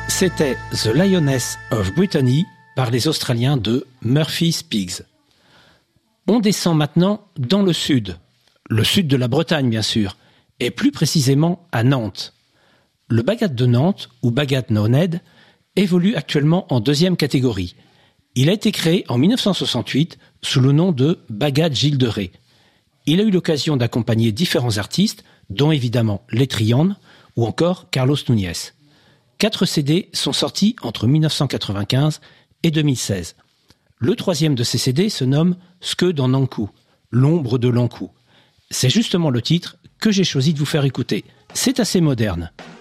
C'était The Lioness of Brittany par les Australiens de Murphy's Pigs. On descend maintenant dans le sud de la Bretagne bien sûr, et plus précisément à Nantes. Le Bagad de Nantes, ou Bagad No-Ned, évolue actuellement en deuxième catégorie. Il a été créé en 1968 sous le nom de Bagad Gilles de Ré. Il a eu l'occasion d'accompagner différents artistes, dont évidemment les Trianes ou encore Carlos Núñez. 4 CD sont sortis entre 1995 et 2016. Le troisième de ces CD se nomme Skeu dans Nankou, l'ombre de Lankou. C'est justement le titre que j'ai choisi de vous faire écouter. C'est assez moderne.